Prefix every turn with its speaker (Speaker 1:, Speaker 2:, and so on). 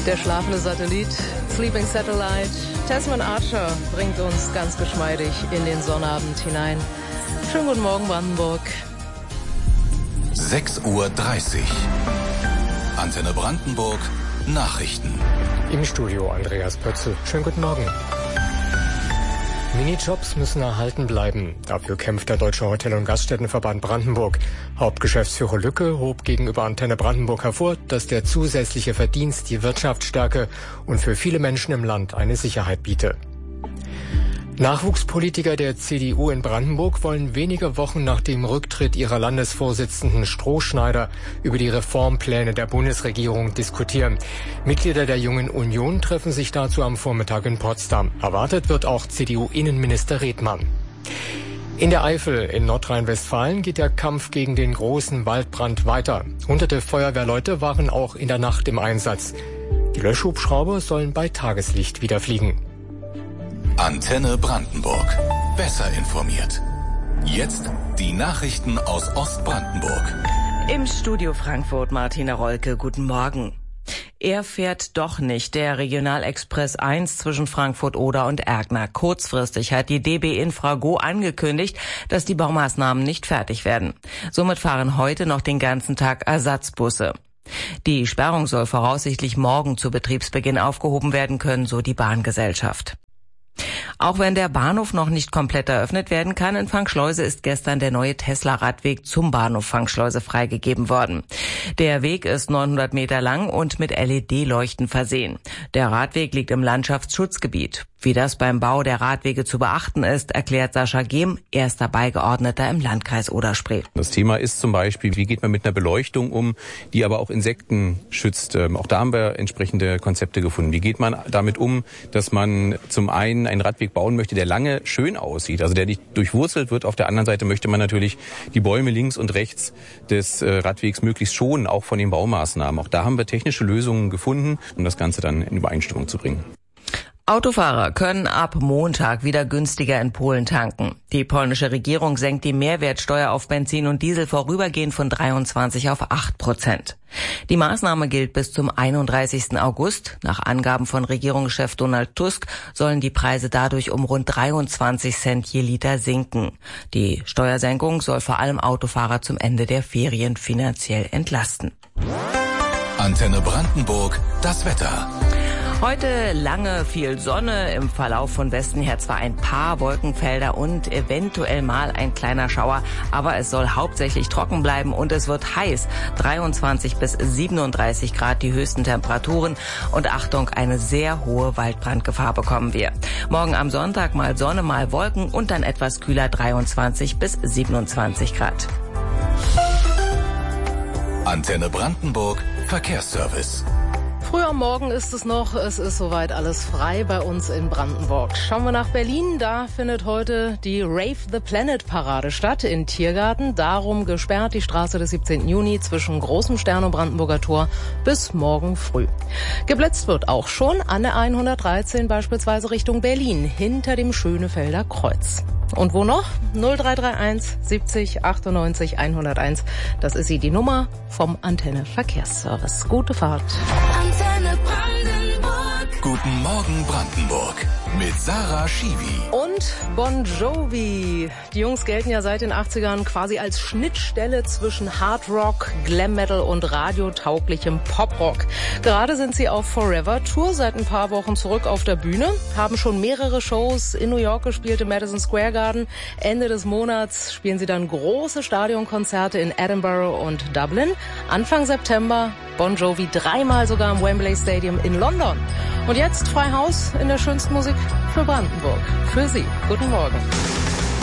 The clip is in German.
Speaker 1: Der schlafende Satellit, Sleeping Satellite, Tasman Archer bringt uns ganz geschmeidig in den Sonnabend hinein. Schönen guten Morgen, Brandenburg.
Speaker 2: 6:30 Uhr. Antenne Brandenburg, Nachrichten.
Speaker 3: Im Studio Andreas Pötzl. Schönen guten Morgen. Minijobs müssen erhalten bleiben. Dafür kämpft der Deutsche Hotel- und Gaststättenverband Brandenburg. Hauptgeschäftsführer Lücke hob gegenüber Antenne Brandenburg hervor, dass der zusätzliche Verdienst die Wirtschaft stärke und für viele Menschen im Land eine Sicherheit biete. Nachwuchspolitiker der CDU in Brandenburg wollen wenige Wochen nach dem Rücktritt ihrer Landesvorsitzenden Strohschneider über die Reformpläne der Bundesregierung diskutieren. Mitglieder der Jungen Union treffen sich dazu am Vormittag in Potsdam. Erwartet wird auch CDU-Innenminister Redmann. In der Eifel in Nordrhein-Westfalen geht der Kampf gegen den großen Waldbrand weiter. Hunderte Feuerwehrleute waren auch in der Nacht im Einsatz. Die Löschhubschrauber sollen bei Tageslicht wieder fliegen.
Speaker 2: Antenne Brandenburg. Besser informiert. Jetzt die Nachrichten aus Ostbrandenburg.
Speaker 4: Im Studio Frankfurt Martina Rolke, guten Morgen. Er fährt doch nicht, der Regionalexpress 1 zwischen Frankfurt-Oder und Erkner. Kurzfristig hat die DB Infrago angekündigt, dass die Baumaßnahmen nicht fertig werden. Somit fahren heute noch den ganzen Tag Ersatzbusse. Die Sperrung soll voraussichtlich morgen zu Betriebsbeginn aufgehoben werden können, so die Bahngesellschaft. Auch wenn der Bahnhof noch nicht komplett eröffnet werden kann, in Frankschleuse ist gestern der neue Tesla-Radweg zum Bahnhof Frankschleuse freigegeben worden. Der Weg ist 900 Meter lang und mit LED-Leuchten versehen. Der Radweg liegt im Landschaftsschutzgebiet. Wie das beim Bau der Radwege zu beachten ist, erklärt Sascha Gehm, erster Beigeordneter im Landkreis Oder-Spree.
Speaker 5: Das Thema ist zum Beispiel, wie geht man mit einer Beleuchtung um, die aber auch Insekten schützt. Auch da haben wir entsprechende Konzepte gefunden. Wie geht man damit um, dass man zum einen einen Radweg bauen möchte, der lange schön aussieht, also der nicht durchwurzelt wird. Auf der anderen Seite möchte man natürlich die Bäume links und rechts des Radwegs möglichst schonen, auch von den Baumaßnahmen. Auch da haben wir technische Lösungen gefunden, um das Ganze dann in Übereinstimmung zu bringen.
Speaker 4: Autofahrer können ab Montag wieder günstiger in Polen tanken. Die polnische Regierung senkt die Mehrwertsteuer auf Benzin und Diesel vorübergehend von 23 auf 8%. Die Maßnahme gilt bis zum 31. August. Nach Angaben von Regierungschef Donald Tusk sollen die Preise dadurch um rund 23 Cent je Liter sinken. Die Steuersenkung soll vor allem Autofahrer zum Ende der Ferien finanziell entlasten.
Speaker 2: Antenne Brandenburg, das Wetter.
Speaker 4: Heute lange viel Sonne, im Verlauf von Westen her zwar ein paar Wolkenfelder und eventuell mal ein kleiner Schauer, aber es soll hauptsächlich trocken bleiben und es wird heiß. 23 bis 37 Grad die höchsten Temperaturen und Achtung, eine sehr hohe Waldbrandgefahr bekommen wir. Morgen am Sonntag mal Sonne, mal Wolken und dann etwas kühler, 23 bis 27 Grad.
Speaker 2: Antenne Brandenburg, Verkehrsservice.
Speaker 1: Früh am Morgen ist es noch, es ist soweit alles frei bei uns in Brandenburg. Schauen wir nach Berlin, da findet heute die Rave the Planet Parade statt in Tiergarten. Darum gesperrt die Straße des 17. Juni zwischen Großem Stern und Brandenburger Tor bis morgen früh. Geblitzt wird auch schon an der 113 beispielsweise Richtung Berlin, hinter dem Schönefelder Kreuz. Und wo noch? 0331 70 98 101. Das ist die Nummer vom Antenne Verkehrsservice. Gute Fahrt.
Speaker 2: Antenne Brandenburg. Guten Morgen Brandenburg. Mit Sarah Schiwi.
Speaker 1: Und Bon Jovi. Die Jungs gelten ja seit den 80ern quasi als Schnittstelle zwischen Hard Rock, Glam Metal und radiotauglichem Poprock. Gerade sind sie auf Forever Tour, seit ein paar Wochen zurück auf der Bühne, haben schon mehrere Shows in New York gespielt, im Madison Square Garden. Ende des Monats spielen sie dann große Stadionkonzerte in Edinburgh und Dublin. Anfang September Bon Jovi dreimal sogar im Wembley Stadium in London. Und jetzt frei Haus in der schönsten Musik für Brandenburg. Für Sie. Guten Morgen.